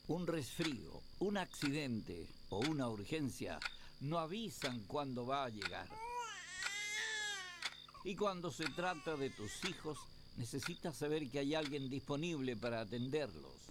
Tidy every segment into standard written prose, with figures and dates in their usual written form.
Un resfrío, un accidente o una urgencia no avisan cuándo va a llegar. Y cuando se trata de tus hijos, necesitas saber que hay alguien disponible para atenderlos.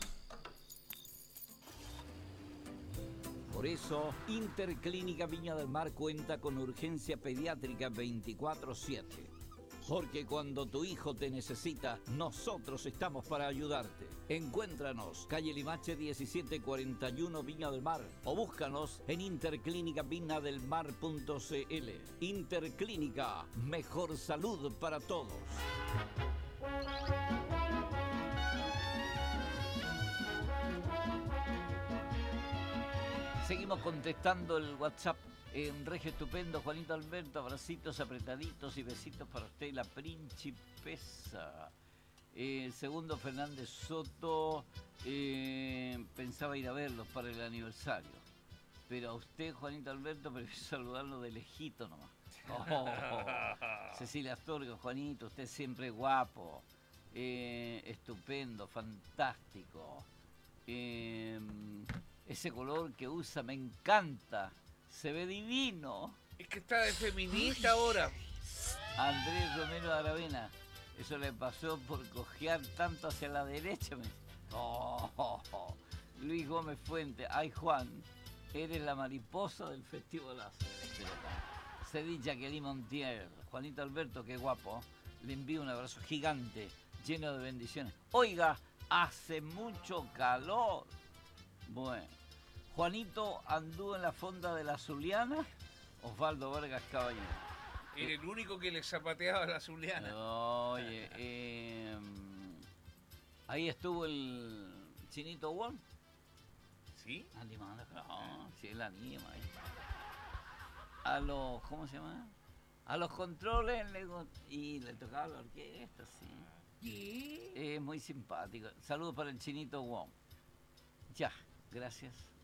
Por eso, Interclínica Viña del Mar cuenta con urgencia pediátrica 24/7. Porque cuando tu hijo te necesita, nosotros estamos para ayudarte. Encuéntranos, calle Limache 1741 Viña del Mar, o búscanos en interclínicaviñadelmar.cl. Interclínica, mejor salud para todos. Seguimos contestando el WhatsApp. Un regio estupendo, Juanito Alberto, abracitos apretaditos y besitos para usted, la principesa. Segundo, Fernández Soto, pensaba ir a verlos para el aniversario. Pero a usted, Juanito Alberto, prefiero saludarlo de lejito nomás. Cecilia Astorga, Juanito, usted siempre guapo, estupendo, fantástico. Ese color que usa me encanta. Se ve divino. Es que está de feminista ahora. Andrés Romero Aravena. Eso le pasó por cojear tanto hacia la derecha. Luis Gómez Fuente. Ay, Juan, eres la mariposa del Festival Láser. Cedí Jacqueline Montier. Juanito Alberto, qué guapo. Le envío un abrazo gigante, lleno de bendiciones. Oiga, hace mucho calor. Bueno. Juanito anduvo en la fonda de la Zuliana, Osvaldo Vargas Caballero. Era el único que le zapateaba a la Zuliana. Oye, ahí estuvo el Chinito Wong. ¿Sí? Animando, no, sí, él anima. A los, ¿cómo se llama? A los controles y le tocaba la orquesta, sí. ¿Sí? Es muy simpático. Saludos para el Chinito Wong. Ya, gracias.